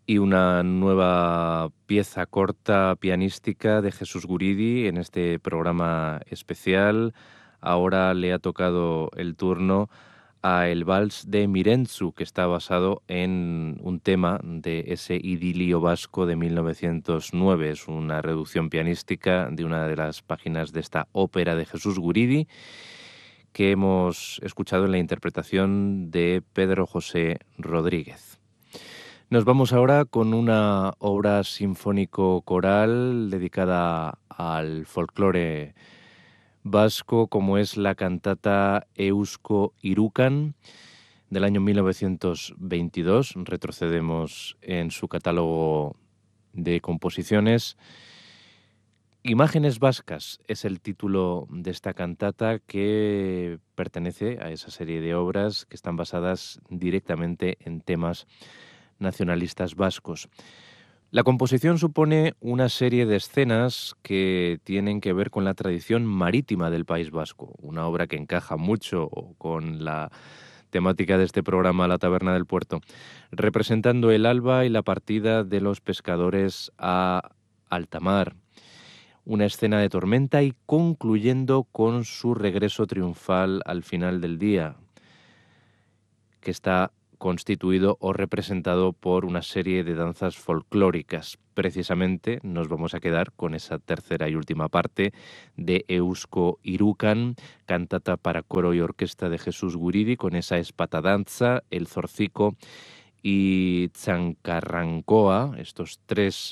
y una nueva pieza corta pianística de Jesús Guridi en este programa especial. Ahora le ha tocado el turno a el vals de Mirenzu, que está basado en un tema de ese idilio vasco de 1909. Es una reducción pianística de una de las páginas de esta ópera de Jesús Guridi que hemos escuchado en la interpretación de Pedro José Rodríguez. Nos vamos ahora con una obra sinfónico-coral dedicada al folclore vasco, como es la cantata Eusko Irukan del año 1922. Retrocedemos en su catálogo de composiciones. Imágenes vascas es el título de esta cantata que pertenece a esa serie de obras que están basadas directamente en temas nacionalistas vascos. La composición supone una serie de escenas que tienen que ver con la tradición marítima del País Vasco, una obra que encaja mucho con la temática de este programa La Taberna del Puerto, representando el alba y la partida de los pescadores a alta mar, una escena de tormenta y concluyendo con su regreso triunfal al final del día, que está constituido o representado por una serie de danzas folclóricas. Precisamente nos vamos a quedar con esa tercera y última parte de Eusko Irukan, cantata para coro y orquesta de Jesús Guridi, con esa espatadanza, el zorcico y Tsancarrancoa, estos tres